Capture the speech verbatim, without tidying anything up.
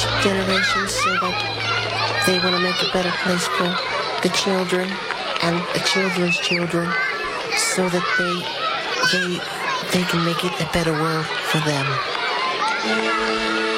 generations so that they want to make a better place for the children and the children's children so that they they they can make it a better world for them.